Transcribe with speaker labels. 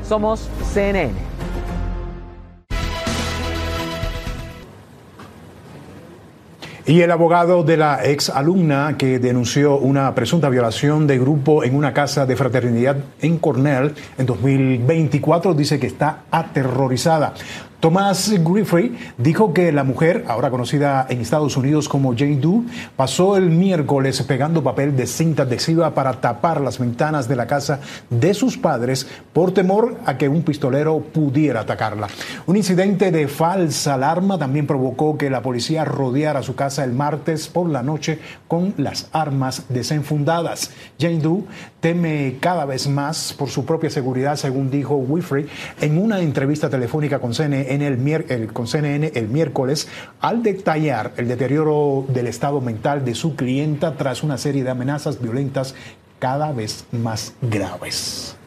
Speaker 1: Somos CNN.
Speaker 2: Y el abogado de la ex alumna que denunció una presunta violación de grupo en una casa de fraternidad en Cornell en 2024 dice que está aterrorizada. Thomas Griffey dijo que la mujer, ahora conocida en Estados Unidos como Jane Doe, pasó el miércoles pegando papel de cinta adhesiva para tapar las ventanas de la casa de sus padres por temor a que un pistolero pudiera atacarla. Un incidente de falsa alarma también provocó que la policía rodeara su casa el martes por la noche con las armas desenfundadas. Jane Doe teme cada vez más por su propia seguridad, según dijo Griffey en una entrevista telefónica con CNN el miércoles, al detallar el deterioro del estado mental de su clienta tras una serie de amenazas violentas cada vez más graves.